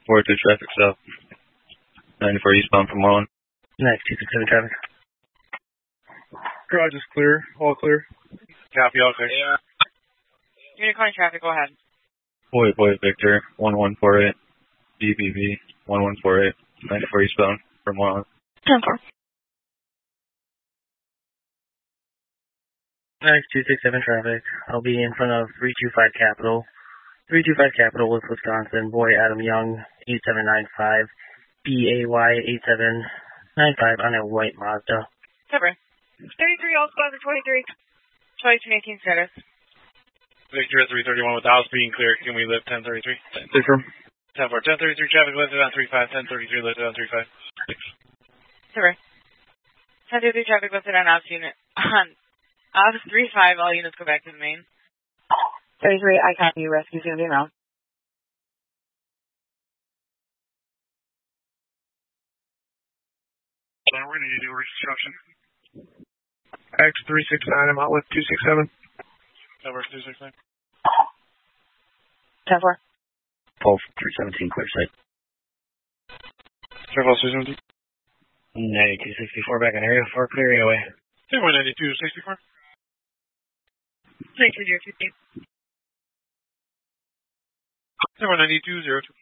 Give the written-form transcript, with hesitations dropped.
4-2 traffic south. 94 eastbound from 1. Next, 267 traffic. Garage is clear. All clear. Copy, all clear. Yeah. Unicorn traffic, go ahead. Boy Victor, 1148. BBB, 1148. 94 eastbound from 1. 10-4. Next, 267 traffic. I'll be in front of 325 Capital. 325 Capital with Wisconsin. Boy Adam Young, 8795. BAY 8795 on a white Mazda. Cover. 33, all squads at 23. 2218 status. Victor at 331 with the house being clear. Can we lift 1033? Victor. 10-4. 1033 traffic lifted on 35. 1033 lifted on 35. Cover. 1033 traffic lifted on ops unit. On 35, all units go back to the main. 33, I copy you. Rescue's going to be around. We're going to need to do reconstruction. X369, I'm out with 267. That works, 269. 10-4. Pulse 317, clear sight. Careful, 217. 9264 back in area 4, clear away. 92, 64. 9202. 9202.